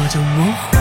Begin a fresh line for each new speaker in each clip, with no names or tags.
着模糊。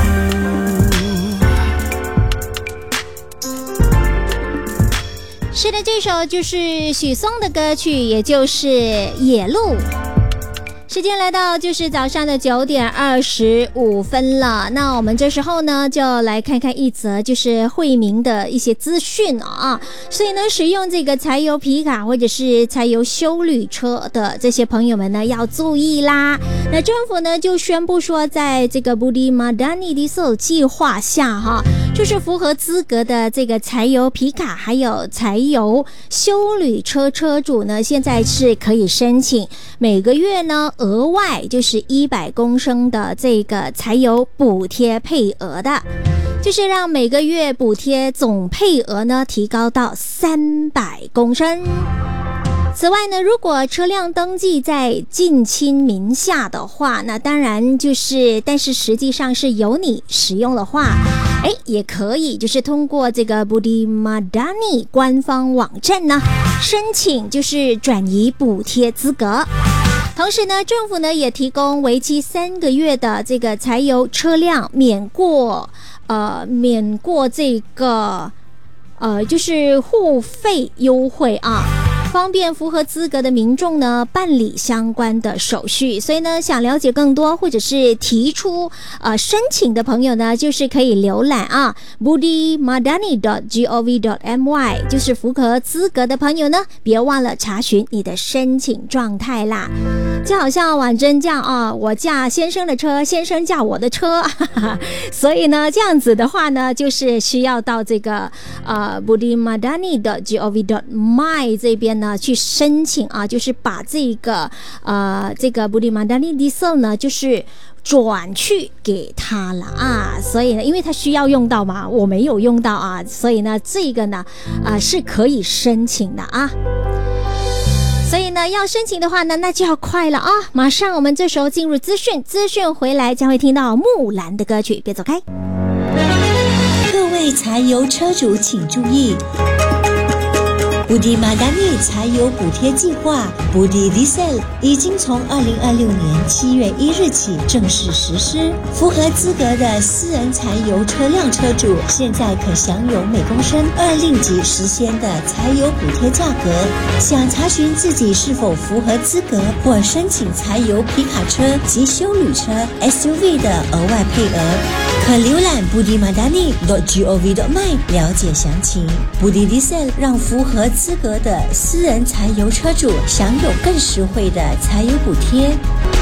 是的，这首就是许嵩的歌曲，也就是《野鹿》。时间来到就是早上的9点25分了，那我们这时候呢就来看看一则就是惠民的一些资讯啊。所以呢，使用这个柴油皮卡或者是柴油休旅车的这些朋友们呢要注意啦。那政府呢就宣布说，在这个 Budi Madani Diesel 计划下哈，就是符合资格的这个柴油皮卡还有柴油休旅车车主呢，现在是可以申请每个月呢额外就是100公升的这个柴油补贴配额的，就是让每个月补贴总配额呢提高到300公升。此外呢，如果车辆登记在近亲名下的话，那当然但是实际上是由你使用的话，也可以就是通过这个 Budi Madani 官方网站呢申请就是转移补贴资格。同时呢，政府呢也提供为期3个月的这个柴油车辆免过这个就是护费优惠啊，方便符合资格的民众呢办理相关的手续。所以呢，想了解更多或者是提出申请的朋友呢，就是可以浏览啊 budimadani.gov.my， 就是符合资格的朋友呢，别忘了查询你的申请状态啦。就好像婉珍这样啊，我驾先生的车，先生驾我的车，所以呢，这样子的话呢，就是需要到这个budimadani.gov.my 这边呢去申请啊，就是把这个 Budi Madani Diesel 呢，就是转去给他了啊。所以呢，因为他需要用到嘛，我没有用到啊，所以呢，这个呢是可以申请的啊。所以呢，要申请的话呢，那就要快了啊！马上我们这时候进入资讯回来将会听到木兰的歌曲，别走开。
各位柴油车主请注意，Budi Madani 柴油补贴计划 Budi Diesel 已经从2026年7月1日起正式实施，符合资格的私人柴油车辆车主现在可享有每公升2令吉时鲜的柴油补贴价格。想查询自己是否符合资格或申请柴油皮卡车及休旅车 SUV 的额外配额，可浏览 budimadani.gov.my 了解详情。Budi Diesel 让符合资格的私人柴油车主享有更实惠的柴油补贴。